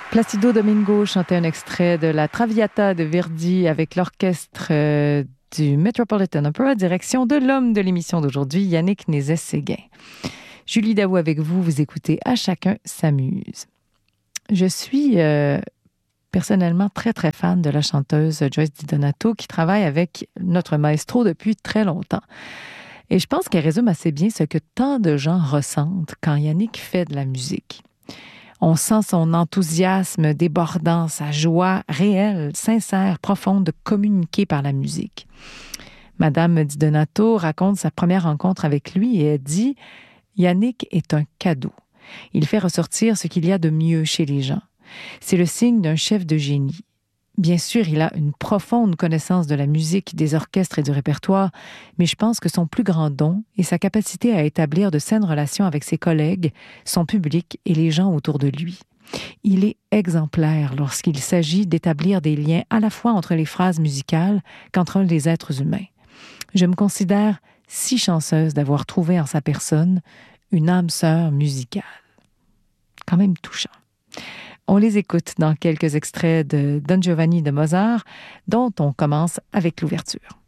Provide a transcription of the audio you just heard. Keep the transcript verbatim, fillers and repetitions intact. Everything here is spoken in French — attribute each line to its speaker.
Speaker 1: Placido Domingo chantait un extrait de la Traviata de Verdi avec l'orchestre euh, du Metropolitan Opera, direction de l'homme de l'émission d'aujourd'hui, Yannick Nézet-Séguin. Julie Daou avec vous, vous écoutez À chacun s'amuse. Je suis euh, personnellement très très fan de la chanteuse Joyce DiDonato qui travaille avec notre maestro depuis très longtemps. Et je pense qu'elle résume assez bien ce que tant de gens ressentent quand Yannick fait de la musique. On sent son enthousiasme débordant, sa joie réelle, sincère, profonde de communiquer par la musique. Madame DiDonato raconte sa première rencontre avec lui et elle dit « Yannick est un cadeau. Il fait ressortir ce qu'il y a de mieux chez les gens. C'est le signe d'un chef de génie. Bien sûr, il a une profonde connaissance de la musique, des orchestres et du répertoire, mais je pense que son plus grand don est sa capacité à établir de saines relations avec ses collègues, son public et les gens autour de lui. Il est exemplaire lorsqu'il s'agit d'établir des liens à la fois entre les phrases musicales qu'entre les êtres humains. Je me considère si chanceuse d'avoir trouvé en sa personne une âme sœur musicale. » Quand même touchant. On les écoute dans quelques extraits de Don Giovanni de Mozart, dont on commence avec l'ouverture.